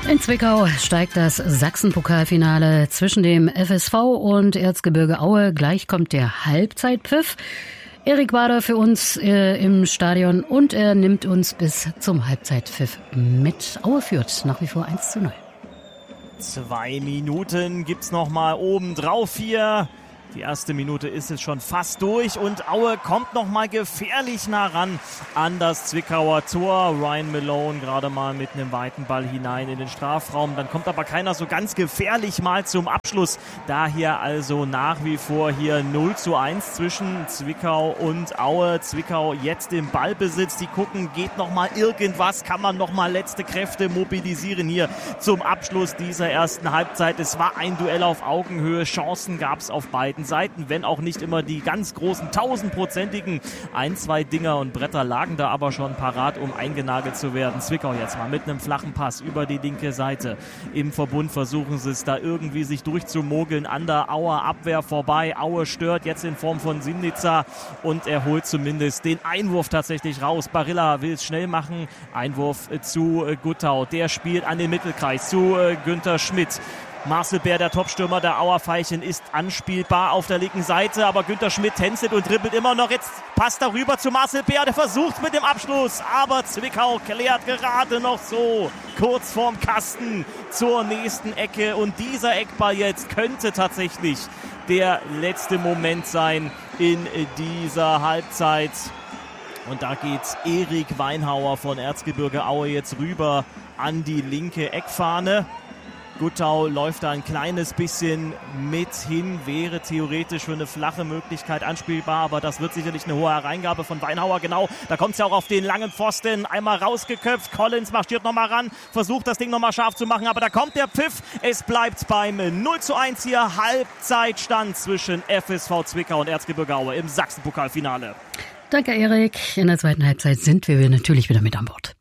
In Zwickau steigt das Sachsenpokalfinale zwischen dem FSV und Erzgebirge Aue. Gleich kommt der Halbzeitpfiff. Erik war da für uns im Stadion und er nimmt uns bis zum Halbzeitpfiff mit. Aue führt nach wie vor 1:0. 2 Minuten gibt's noch mal oben drauf hier. Die erste Minute ist es schon fast durch und Aue kommt noch mal gefährlich nah ran an das Zwickauer Tor. Ryan Malone gerade mal mit einem weiten Ball hinein in den Strafraum. Dann kommt aber keiner so ganz gefährlich mal zum Abschluss. Daher also nach wie vor hier 0:1 zwischen Zwickau und Aue. Zwickau jetzt im Ballbesitz. Die gucken, geht noch mal irgendwas? Kann man noch mal letzte Kräfte mobilisieren hier zum Abschluss dieser ersten Halbzeit? Es war ein Duell auf Augenhöhe. Chancen gab es auf beiden Seiten, wenn auch nicht immer die ganz großen 1000-prozentigen. 1-2 Dinger und Bretter lagen da aber schon parat, um eingenagelt zu werden. Zwickau jetzt mal mit einem flachen Pass über die linke Seite. Im Verbund versuchen sie es da irgendwie sich durchzumogeln an der Auer Abwehr vorbei. Aue stört jetzt in Form von Simnica und er holt zumindest den Einwurf tatsächlich raus. Barilla will es schnell machen. Einwurf zu Guttau. Der spielt an den Mittelkreis zu Günther Schmidt. Marcel Bär, der Topstürmer der Auer Veilchen, ist anspielbar auf der linken Seite, aber Günther Schmidt tänzelt und dribbelt immer noch. Jetzt passt er rüber zu Marcel Bär, der versucht mit dem Abschluss, aber Zwickau klärt gerade noch so kurz vorm Kasten zur nächsten Ecke und dieser Eckball jetzt könnte tatsächlich der letzte Moment sein in dieser Halbzeit. Und da geht Erik Weinhauer von Erzgebirge Aue jetzt rüber an die linke Eckfahne. Guttau läuft da ein kleines bisschen mit hin, wäre theoretisch für eine flache Möglichkeit anspielbar, aber das wird sicherlich eine hohe Hereingabe von Weinhauer, genau. Da kommt es ja auch auf den langen Pfosten, einmal rausgeköpft, Collins marschiert nochmal ran, versucht das Ding nochmal scharf zu machen, aber da kommt der Pfiff. Es bleibt beim 0:1 hier, Halbzeitstand zwischen FSV Zwickau und Erzgebirge Aue im Sachsenpokalfinale. Danke, Erik. In der zweiten Halbzeit sind wir natürlich wieder mit an Bord.